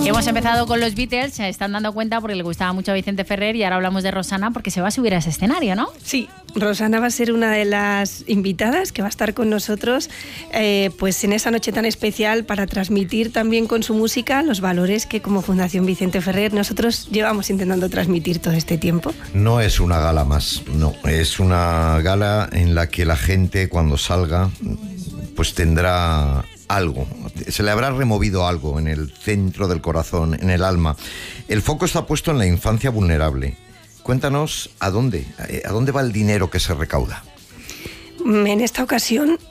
Hemos empezado con los Beatles, se están dando cuenta porque le gustaba mucho a Vicente Ferrer, y ahora hablamos de Rosana porque se va a subir a ese escenario, ¿no? Sí, Rosana va a ser una de las invitadas que va a estar con nosotros pues en esa noche tan especial para transmitir también con su música los valores que como Fundación Vicente Ferrer nosotros llevamos intentando transmitir todo este tiempo. No es una gala más, no, es una gala en la que la gente cuando salga pues tendrá algo, se le habrá removido algo en el centro del corazón, en el alma. El foco está puesto en la infancia vulnerable. Cuéntanos a dónde va el dinero que se recauda. En esta ocasión,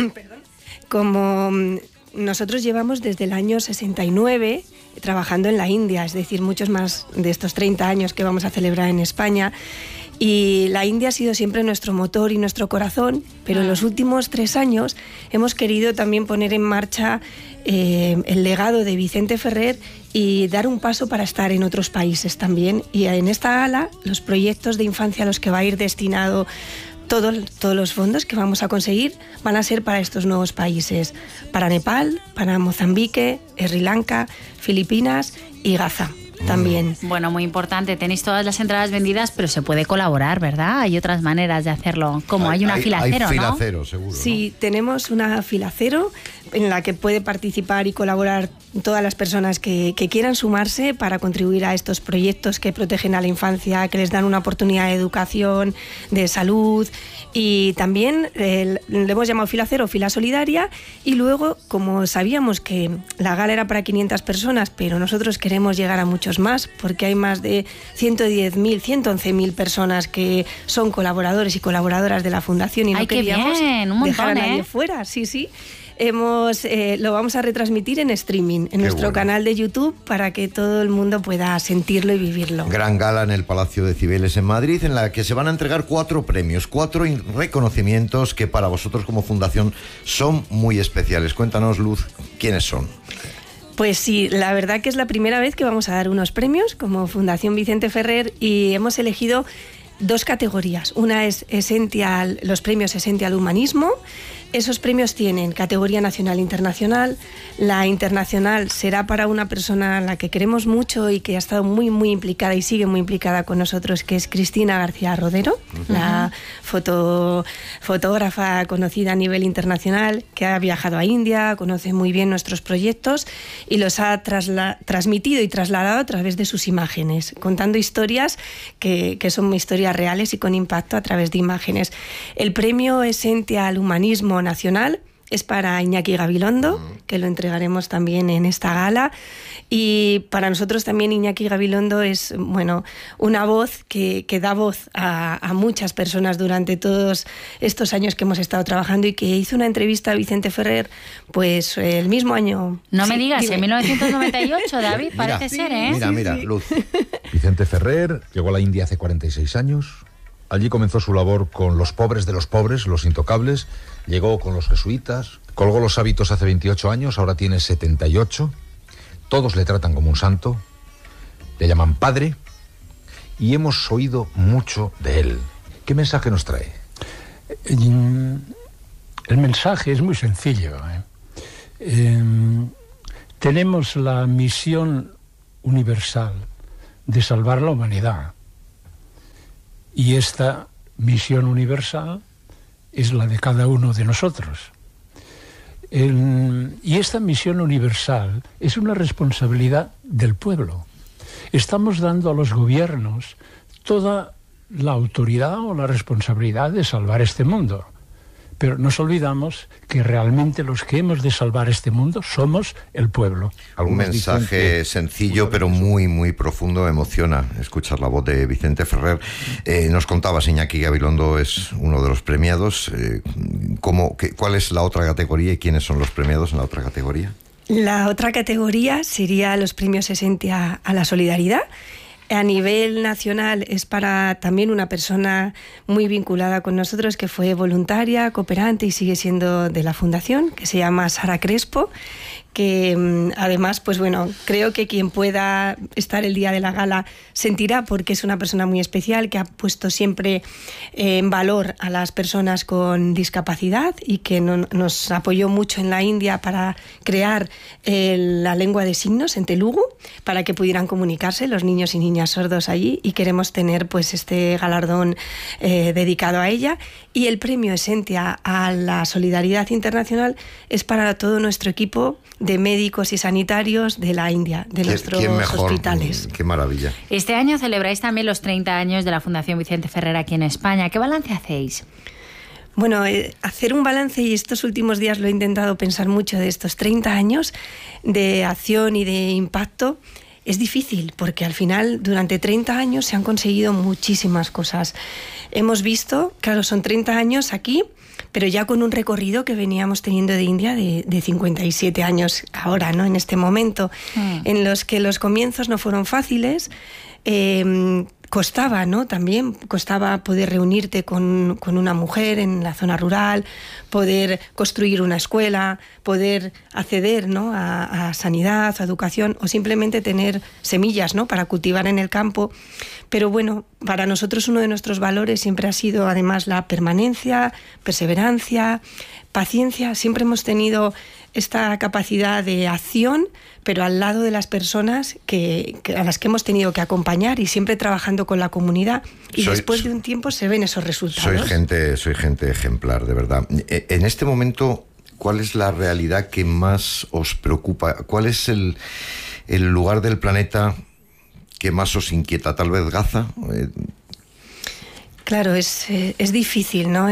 como nosotros llevamos desde el año 69 trabajando en la India, es decir, muchos más de estos 30 años que vamos a celebrar en España, y la India ha sido siempre nuestro motor y nuestro corazón, pero en los últimos 3 años hemos querido también poner en marcha el legado de Vicente Ferrer y dar un paso para estar en otros países también. Y en esta gala, los proyectos de infancia a los que va a ir destinado todos los fondos que vamos a conseguir van a ser para estos nuevos países, para Nepal, para Mozambique, Sri Lanka, Filipinas y Gaza. También. Bueno, muy importante, tenéis todas las entradas vendidas, pero se puede colaborar, ¿verdad? Hay otras maneras de hacerlo, como hay una fila cero, ¿no? Hay fila cero, seguro. Sí, ¿no? Tenemos una fila cero en la que puede participar y colaborar todas las personas que quieran sumarse para contribuir a estos proyectos que protegen a la infancia, que les dan una oportunidad de educación, de salud, y también le hemos llamado fila cero, fila solidaria, y luego, como sabíamos que la gala era para 500 personas, pero nosotros queremos llegar a muchos más, porque hay más de 110.000, 111.000 personas que son colaboradores y colaboradoras de la Fundación y no queríamos dejar a nadie fuera. Sí. Lo vamos a retransmitir en streaming, en nuestro canal de YouTube, para que todo el mundo pueda sentirlo y vivirlo. Gran gala en el Palacio de Cibeles en Madrid, en la que se van a entregar 4 premios, 4 reconocimientos que para vosotros como fundación son muy especiales. Cuéntanos, Luz, ¿quiénes son? Pues sí, la verdad que es la primera vez que vamos a dar unos premios como Fundación Vicente Ferrer, y hemos elegido 2 categorías. Una es los premios Essential Humanismo. Esos premios tienen categoría nacional e internacional. La internacional será para una persona a la que queremos mucho y que ha estado muy, muy implicada y sigue muy implicada con nosotros, que es Cristina García Rodero, la fotógrafa conocida a nivel internacional, que ha viajado a India, conoce muy bien nuestros proyectos y los ha transmitido y trasladado a través de sus imágenes, contando historias que son historias reales y con impacto a través de imágenes. El premio Essential Humanismo Nacional es para Iñaki Gabilondo, que lo entregaremos también en esta gala. Y para nosotros también Iñaki Gabilondo es, una voz que da voz a muchas personas durante todos estos años que hemos estado trabajando, y que hizo una entrevista a Vicente Ferrer, pues el mismo año. No me digas, en 1998, David, parece ser, ¿eh? Mira, Luz. Vicente Ferrer llegó a la India hace 46 años. Allí comenzó su labor con los pobres de los pobres, los intocables. Llegó con los jesuitas, colgó los hábitos hace 28 años, ahora tiene 78. Todos le tratan como un santo, le llaman padre, y hemos oído mucho de él. ¿Qué mensaje nos trae? El mensaje es muy sencillo. Tenemos la misión universal de salvar la humanidad. Y esta misión universal es la de cada uno de nosotros. Y esta misión universal es una responsabilidad del pueblo. Estamos dando a los gobiernos toda la autoridad o la responsabilidad de salvar este mundo. Pero nos olvidamos que realmente los que hemos de salvar este mundo somos el pueblo. Un mensaje sencillo pero muy, muy profundo. Emociona escuchar la voz de Vicente Ferrer. Nos contabas, Iñaki Gabilondo es uno de los premiados. ¿Cuál es la otra categoría y quiénes son los premiados en la otra categoría? La otra categoría sería los premios Esentia a la solidaridad. A nivel nacional es para también una persona muy vinculada con nosotros, que fue voluntaria, cooperante y sigue siendo de la Fundación, que se llama Sara Crespo, que además, pues bueno, creo que quien pueda estar el día de la gala sentirá, porque es una persona muy especial que ha puesto siempre en valor a las personas con discapacidad y que nos apoyó mucho en la India para crear la lengua de signos en Telugu para que pudieran comunicarse los niños y niñas sordos allí, y queremos tener pues este galardón dedicado a ella. Y el premio Esentia a la solidaridad internacional es para todo nuestro equipo de médicos y sanitarios de la India, de nuestros hospitales. Qué maravilla. Este año celebráis también los 30 años de la Fundación Vicente Ferrer aquí en España. ¿Qué balance hacéis? Bueno, hacer un balance, y estos últimos días lo he intentado pensar mucho, de estos 30 años de acción y de impacto, es difícil, porque al final durante 30 años se han conseguido muchísimas cosas. Hemos visto, claro, son 30 años aquí, pero ya con un recorrido que veníamos teniendo de India de 57 años ahora, ¿no? En este momento, en los que los comienzos no fueron fáciles. Costaba, ¿no? También costaba poder reunirte con una mujer en la zona rural, poder construir una escuela, poder acceder, ¿no? a sanidad, a educación, o simplemente tener semillas, ¿no? para cultivar en el campo. Pero bueno, para nosotros uno de nuestros valores siempre ha sido además la permanencia, perseverancia, paciencia. Siempre hemos tenido esta capacidad de acción, pero al lado de las personas a las que hemos tenido que acompañar, y siempre trabajando con la comunidad, y después de un tiempo se ven esos resultados. Soy gente ejemplar, de verdad. En este momento, ¿cuál es la realidad que más os preocupa? ¿Cuál es el lugar del planeta que más os inquieta? ¿Tal vez Gaza? Claro, es difícil, ¿no?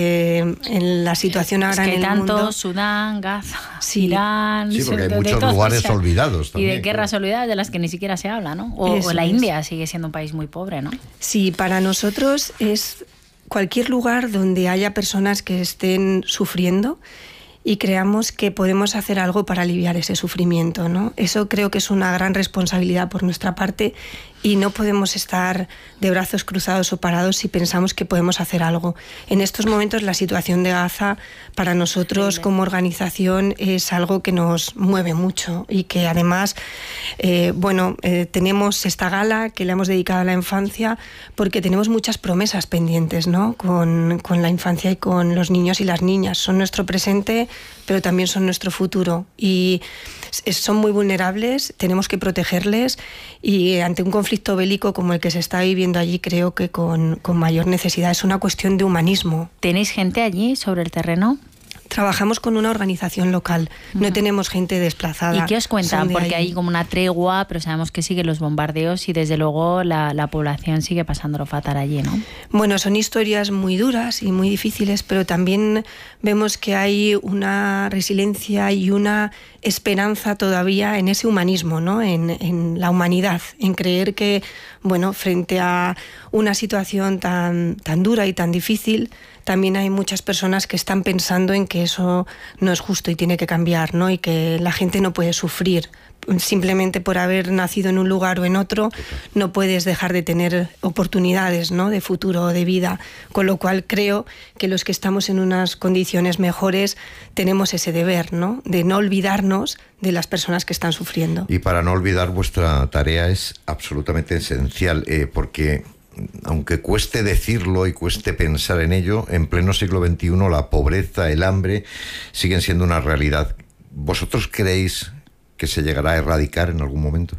En la situación ahora en el mundo. Es que tanto Sudán, Gaza, sí. Irán... Sí, porque hay muchos lugares olvidados también. Y de guerras olvidadas de las que ni siquiera se habla, ¿no? O la India sigue siendo un país muy pobre, ¿no? Sí, para nosotros es cualquier lugar donde haya personas que estén sufriendo y creamos que podemos hacer algo para aliviar ese sufrimiento, ¿no? Eso creo que es una gran responsabilidad por nuestra parte, y no podemos estar de brazos cruzados o parados si pensamos que podemos hacer algo. En estos momentos la situación de Gaza para nosotros como organización es algo que nos mueve mucho, y que además tenemos esta gala que le hemos dedicado a la infancia porque tenemos muchas promesas pendientes, ¿no? con la infancia y con los niños y las niñas. Son nuestro presente, pero también son nuestro futuro, y son muy vulnerables, tenemos que protegerles, y ante un conflicto bélico como el que se está viviendo allí, creo que con mayor necesidad. Es una cuestión de humanismo. ¿Tenéis gente allí sobre el terreno? Trabajamos con una organización local, no tenemos gente desplazada. ¿Y qué os cuentan? Porque hay como una tregua, pero sabemos que siguen los bombardeos y desde luego la población sigue pasándolo fatal allí, ¿no? Bueno, son historias muy duras y muy difíciles, pero también vemos que hay una resiliencia y una esperanza todavía en ese humanismo, ¿no? En la humanidad, en creer que, bueno, frente a una situación tan dura y tan difícil, también hay muchas personas que están pensando en que eso no es justo y tiene que cambiar, ¿no? Y que la gente no puede sufrir simplemente por haber nacido en un lugar o en otro. No puedes dejar de tener oportunidades, ¿no? de futuro o de vida, con lo cual creo que los que estamos en unas condiciones mejores tenemos ese deber, ¿no? de no olvidarnos de las personas que están sufriendo. Y para no olvidar, vuestra tarea es absolutamente esencial, porque aunque cueste decirlo y cueste pensar en ello, en pleno siglo XXI la pobreza, el hambre siguen siendo una realidad. ¿Vosotros creéis que se llegará a erradicar en algún momento?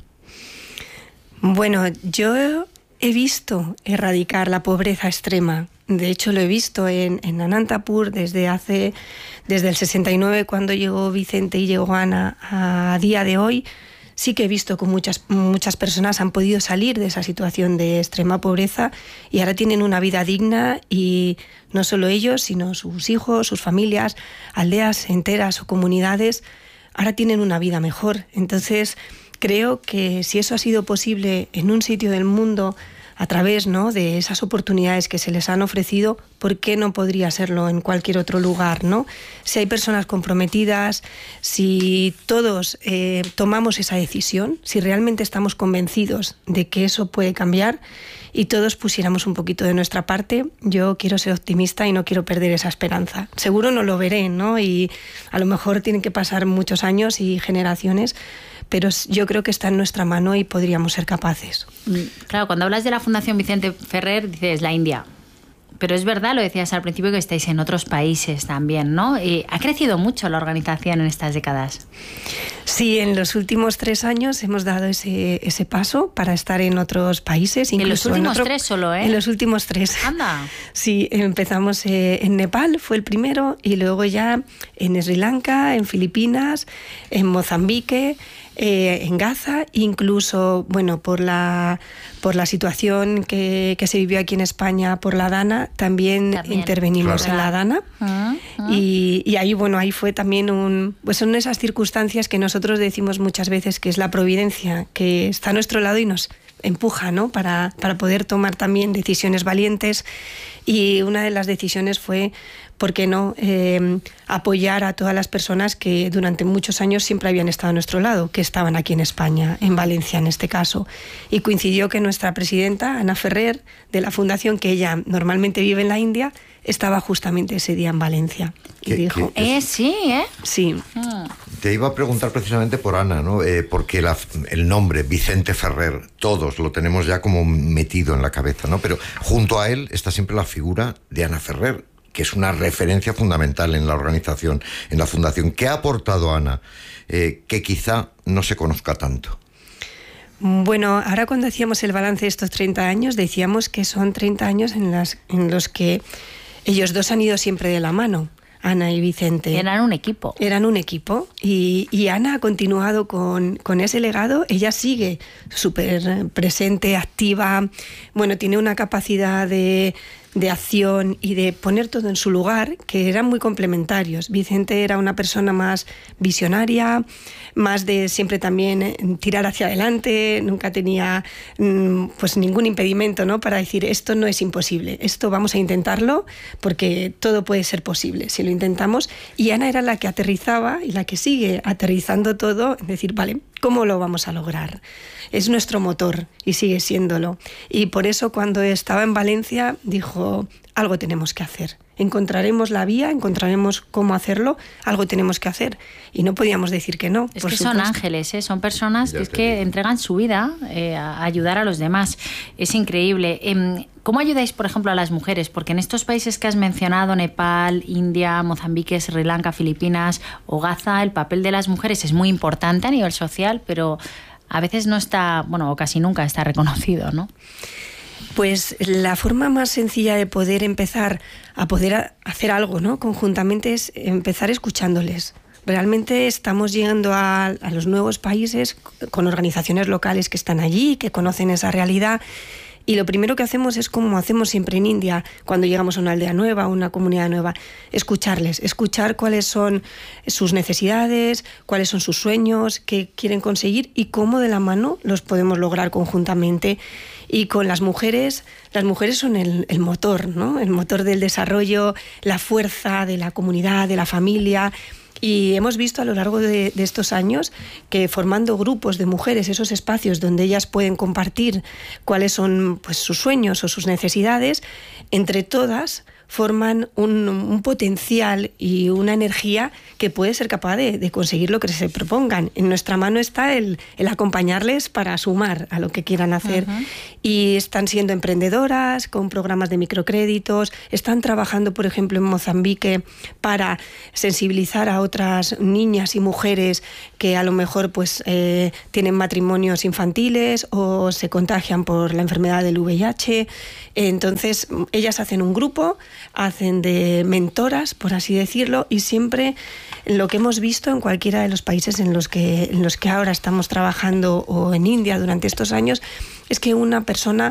Bueno, yo he visto erradicar la pobreza extrema. De hecho, lo he visto en Anantapur desde el 69, cuando llegó Vicente y llegó Ana, a día de hoy. Sí que he visto que muchas personas han podido salir de esa situación de extrema pobreza y ahora tienen una vida digna, y no solo ellos, sino sus hijos, sus familias, aldeas enteras o comunidades, ahora tienen una vida mejor. Entonces, creo que si eso ha sido posible en un sitio del mundo a través, ¿no? de esas oportunidades que se les han ofrecido, ¿por qué no podría serlo en cualquier otro lugar, ¿no? Si hay personas comprometidas, si todos tomamos esa decisión, si realmente estamos convencidos de que eso puede cambiar y todos pusiéramos un poquito de nuestra parte, yo quiero ser optimista y no quiero perder esa esperanza. Seguro no lo veré, ¿no? Y a lo mejor tienen que pasar muchos años y generaciones, pero yo creo que está en nuestra mano y podríamos ser capaces. Claro, cuando hablas de la Fundación Vicente Ferrer, dices la India. Pero es verdad, lo decías al principio, que estáis en otros países también, ¿no? ¿Ha crecido mucho la organización en estas décadas? Sí, en los últimos 3 años hemos dado ese paso para estar en otros países. En los últimos 3 solo, ¿eh? En los últimos 3. ¡Anda! Sí, empezamos en Nepal, fue el primero, y luego ya en Sri Lanka, en Filipinas, en Mozambique, en Gaza, incluso, bueno, por la situación que se vivió aquí en España por la Dana, también intervenimos en la Dana. Y ahí, bueno, ahí fue también pues son esas circunstancias que nosotros decimos muchas veces que es la providencia, que está a nuestro lado y nos empuja, ¿no? Para poder tomar también decisiones valientes. Y una de las decisiones fue, ¿por qué no?, apoyar a todas las personas que durante muchos años siempre habían estado a nuestro lado, que estaban aquí en España, en Valencia en este caso. Y coincidió que nuestra presidenta, Ana Ferrer, de la fundación, que ella normalmente vive en la India, estaba justamente ese día en Valencia. Y dijo... Sí, ¿eh? Sí. Te iba a preguntar precisamente por Ana, ¿no? Porque el nombre, Vicente Ferrer, todos lo tenemos ya como metido en la cabeza, ¿no? Pero junto a él está siempre la figura de Ana Ferrer, que es una referencia fundamental en la organización, en la fundación. ¿Qué ha aportado Ana que quizá no se conozca tanto? Bueno, ahora cuando hacíamos el balance de estos 30 años, decíamos que son 30 años en los que ellos dos han ido siempre de la mano, Ana y Vicente. Eran un equipo. Eran un equipo y Ana ha continuado con ese legado. Ella sigue súper presente, activa. Bueno, tiene una capacidad de acción y de poner todo en su lugar, que eran muy complementarios. Vicente era una persona más visionaria, más de siempre también tirar hacia adelante, nunca tenía pues ningún impedimento, ¿no?, para decir esto no es imposible, esto vamos a intentarlo porque todo puede ser posible si lo intentamos. Y Ana era la que aterrizaba y la que sigue aterrizando todo, es decir, vale, ¿cómo lo vamos a lograr? Es nuestro motor y sigue siéndolo. Y por eso cuando estaba en Valencia dijo, algo tenemos que hacer. Encontraremos la vía, encontraremos cómo hacerlo, algo tenemos que hacer. Y no podíamos decir que no. Es que son ángeles, ¿eh? Son personas que entregan su vida a ayudar a los demás. Es increíble. ¿Cómo ayudáis, por ejemplo, a las mujeres? Porque en estos países que has mencionado, Nepal, India, Mozambique, Sri Lanka, Filipinas o Gaza, el papel de las mujeres es muy importante a nivel social, pero a veces no está, bueno, o casi nunca está reconocido, ¿no? Pues la forma más sencilla de poder empezar a poder hacer algo, ¿no?, conjuntamente, es empezar escuchándoles. Realmente estamos llegando a los nuevos países con organizaciones locales que están allí, que conocen esa realidad. Y lo primero que hacemos es como hacemos siempre en India, cuando llegamos a una aldea nueva, a una comunidad nueva, escucharles, escuchar cuáles son sus necesidades, cuáles son sus sueños, qué quieren conseguir y cómo de la mano los podemos lograr conjuntamente. Y con las mujeres son el motor, ¿no?, el motor del desarrollo, la fuerza de la comunidad, de la familia. Y hemos visto a lo largo de estos años que formando grupos de mujeres, esos espacios donde ellas pueden compartir cuáles son pues sus sueños o sus necesidades, entre todas forman un potencial y una energía que puede ser capaz de conseguir lo que se propongan. En nuestra mano está el acompañarles para sumar a lo que quieran hacer. Uh-huh. Y están siendo emprendedoras con programas de microcréditos, están trabajando, por ejemplo, en Mozambique para sensibilizar a otras niñas y mujeres que a lo mejor pues tienen matrimonios infantiles o se contagian por la enfermedad del VIH. Entonces, ellas hacen un grupo, hacen de mentoras, por así decirlo, y siempre lo que hemos visto en cualquiera de los países en los que ahora estamos trabajando o en India durante estos años es que una persona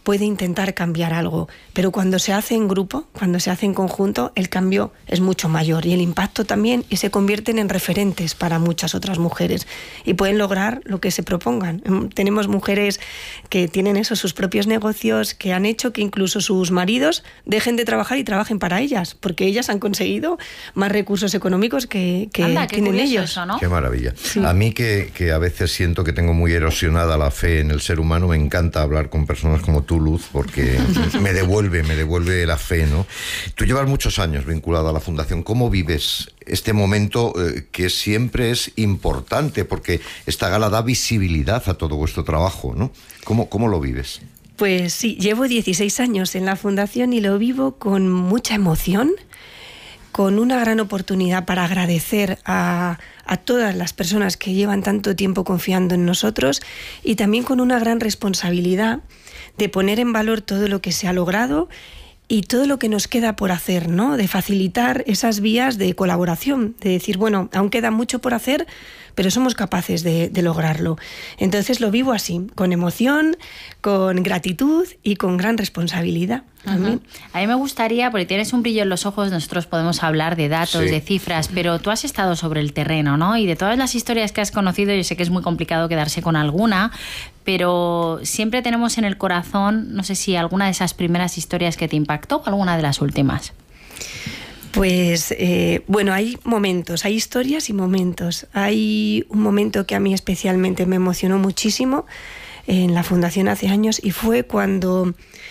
puede intentar cambiar algo, pero cuando se hace en grupo, cuando se hace en conjunto, el cambio es mucho mayor y el impacto también, y se convierten en referentes para muchas otras mujeres y pueden lograr lo que se propongan. Tenemos mujeres que tienen sus propios negocios, que han hecho que incluso sus maridos dejen de trabajar y trabajen para ellas, porque ellas han conseguido más recursos económicos que tienen ellos. Eso, ¿no? Qué maravilla. Sí. A mí que a veces siento que tengo muy erosionada la fe en el ser humano, me encanta hablar con personas como tú, Luz, porque me devuelve la fe, ¿no? Tú llevas muchos años vinculado a la Fundación. ¿Cómo vives este momento que siempre es importante? Porque esta gala da visibilidad a todo vuestro trabajo, ¿no? ¿Cómo lo vives? Pues sí, llevo 16 años en la Fundación y lo vivo con mucha emoción, con una gran oportunidad para agradecer a todas las personas que llevan tanto tiempo confiando en nosotros, y también con una gran responsabilidad de poner en valor todo lo que se ha logrado y todo lo que nos queda por hacer, ¿no? De facilitar esas vías de colaboración, de decir, bueno, aún queda mucho por hacer, pero somos capaces de lograrlo. Entonces lo vivo así, con emoción, con gratitud y con gran responsabilidad. Uh-huh. A mí me gustaría, porque tienes un brillo en los ojos, nosotros podemos hablar de datos, sí, de cifras, pero tú has estado sobre el terreno, ¿no? Y de todas las historias que has conocido, yo sé que es muy complicado quedarse con alguna, pero siempre tenemos en el corazón, no sé si alguna de esas primeras historias que te impactó o alguna de las últimas. Pues, bueno, hay momentos, hay historias y momentos. Hay un momento que a mí especialmente me emocionó muchísimo en la Fundación hace años, y fue cuando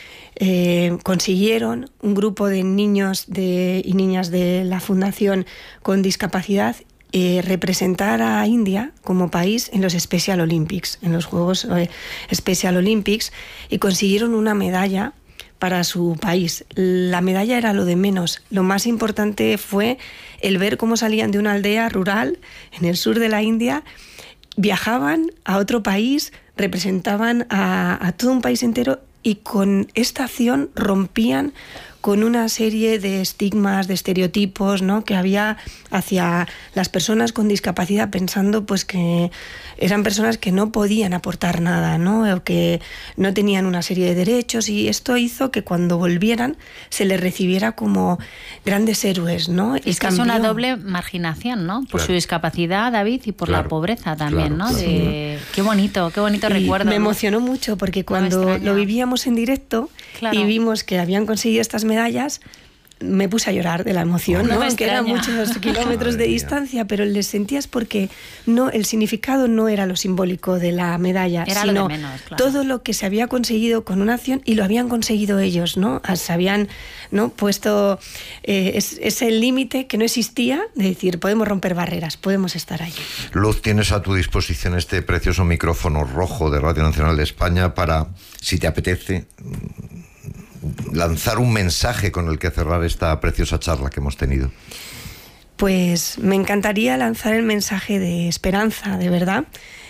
consiguieron un grupo de niños y niñas de la Fundación con discapacidad representar a India como país en los Special Olympics, en los Juegos Special Olympics, y consiguieron una medalla para su país. La medalla era lo de menos. Lo más importante fue el ver cómo salían de una aldea rural en el sur de la India, viajaban a otro país, representaban a todo un país entero, y con esta acción rompían con una serie de estigmas, de estereotipos, ¿no?, que había hacia las personas con discapacidad, pensando pues que eran personas que no podían aportar nada, ¿no?, o que no tenían una serie de derechos, y esto hizo que cuando volvieran se les recibiera como grandes héroes, ¿no? Es que es una doble marginación, ¿no? Por su discapacidad, David, y por la pobreza también, ¿no? Qué bonito recuerdo. Me emocionó mucho, porque cuando lo vivíamos en directo y vimos que habían conseguido estas medallas, me puse a llorar de la emoción, ¿no? Que eran muchos kilómetros de distancia, pero les sentías, porque el significado no era lo simbólico de la medalla, era sino lo de menos, todo lo que se había conseguido con una acción, y lo habían conseguido ellos, ¿no? Se habían, ¿no?, puesto ese límite que no existía, de decir, podemos romper barreras, podemos estar allí. Luz, tienes a tu disposición este precioso micrófono rojo de Radio Nacional de España para, si te apetece, lanzar un mensaje con el que cerrar esta preciosa charla que hemos tenido. Pues me encantaría lanzar el mensaje de esperanza, de verdad,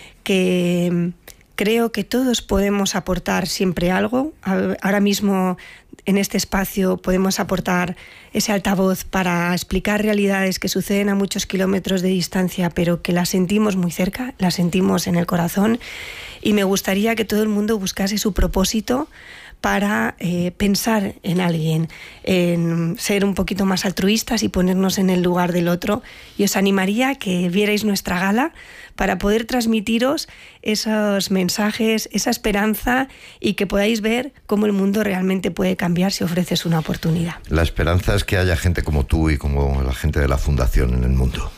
que creo que todos podemos aportar siempre algo. Ahora mismo en este espacio podemos aportar ese altavoz para explicar realidades que suceden a muchos kilómetros de distancia, pero que las sentimos muy cerca, las sentimos en el corazón, y me gustaría que todo el mundo buscase su propósito para pensar en alguien, en ser un poquito más altruistas y ponernos en el lugar del otro. Y os animaría a que vierais nuestra gala para poder transmitiros esos mensajes, esa esperanza, y que podáis ver cómo el mundo realmente puede cambiar si ofreces una oportunidad. La esperanza es que haya gente como tú y como la gente de la Fundación en el mundo.